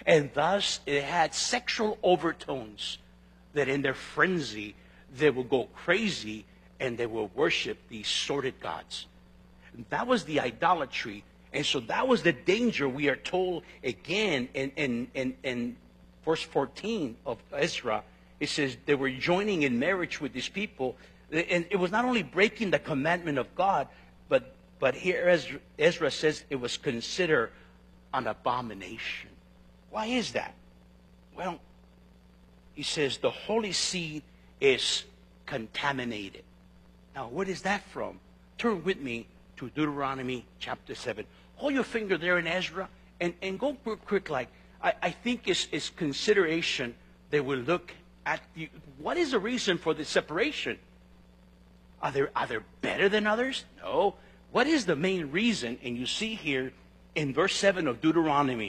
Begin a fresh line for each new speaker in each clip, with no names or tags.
And thus it had sexual overtones that in their frenzy, they will go crazy and they will worship these sordid gods. And that was the idolatry. And so that was the danger, we are told again in verse 14 of Ezra. It says they were joining in marriage with these people. And it was not only breaking the commandment of God, but here Ezra says it was considered an abomination. Why is that? Well, he says the holy seed is contaminated. Now, what is that from? Turn with me to Deuteronomy chapter 7. Hold your finger there in Ezra and go quick. Like I think it's consideration that we look at what is the reason for the separation? Are they better than others? No. What is the main reason? And you see here in verse 7 of Deuteronomy.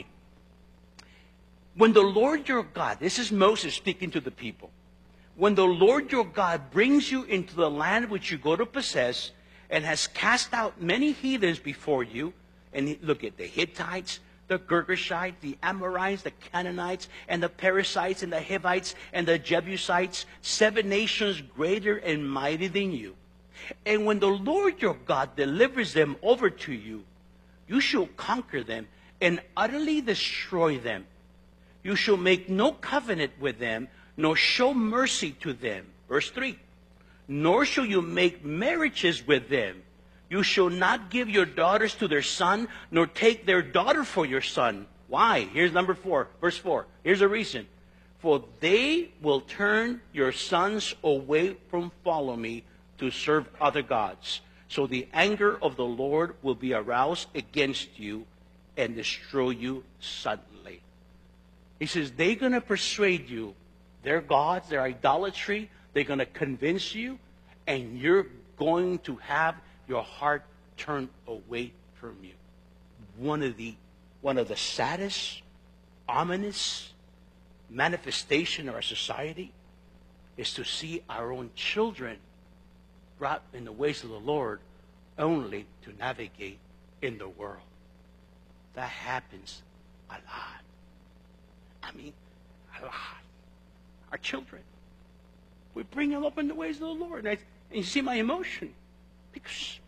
When the Lord your God, this is Moses speaking to the people. When the Lord your God brings you into the land which you go to possess and has cast out many heathens before you, and look at the Hittites, the Girgashites, the Amorites, the Canaanites, and the Perizzites, and the Hivites, and the Jebusites, 7 nations greater and mighty than you. And when the Lord your God delivers them over to you, you shall conquer them and utterly destroy them. You shall make no covenant with them, nor show mercy to them. Verse 3. Nor shall you make marriages with them. You shall not give your daughters to their son, nor take their daughter for your son. Why? Here's number 4, verse 4. Here's the reason. For they will turn your sons away from follow me to serve other gods. So the anger of the Lord will be aroused against you and destroy you suddenly. He says they're going to persuade you. Their gods, their idolatry, they're going to convince you, and you're going to have your heart turned away from you. One of the saddest, ominous manifestation of our society is to see our own children brought in the ways of the Lord only to navigate in the world. That happens a lot. I mean, a lot. Our children. We bring them up in the ways of the Lord. And you see my emotion. Because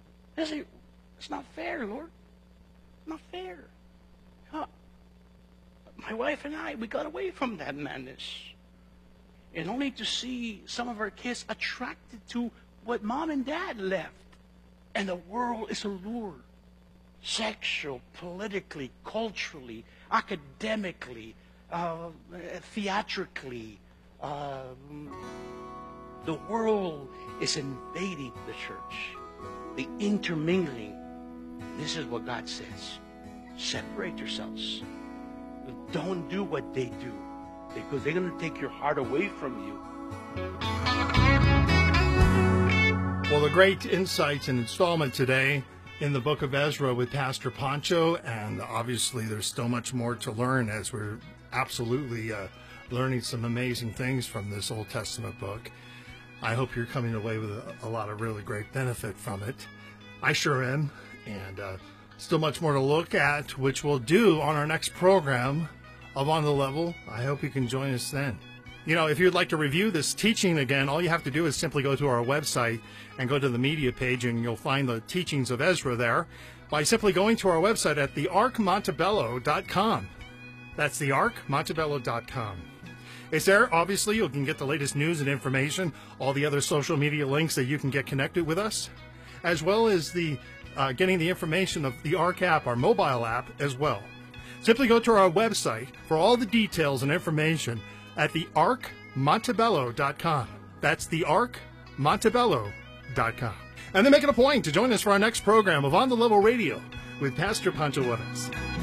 it's not fair, Lord. Not fair. My wife and I, we got away from that madness. And only to see some of our kids attracted to what mom and dad left. And the world is allured. Sexual, politically, culturally, academically, theatrically. The world is invading the church. The intermingling. This is what God says. Separate yourselves. Don't do what they do, because they're going to take your heart away from you.
Well, a great insights and installment today in the book of Ezra with Pastor Pancho, and obviously there's still much more to learn as we're absolutely learning some amazing things from this Old Testament book. I hope you're coming away with a lot of really great benefit from it. I sure am, and still much more to look at, which we'll do on our next program of On the Level. I hope you can join us then. You know, if you'd like to review this teaching again, all you have to do is simply go to our website and go to the media page, and you'll find the teachings of Ezra there by simply going to our website at thearkmontebello.com. That's thearkmontebello.com. It's there. Obviously, you can get the latest news and information, all the other social media links that you can get connected with us, as well as the getting the information of the Ark app, our mobile app, as well. Simply go to our website for all the details and information at thearkmontebello.com. That's thearkmontebello.com. And then make it a point to join us for our next program of On the Level Radio with Pastor Pancho Juarez.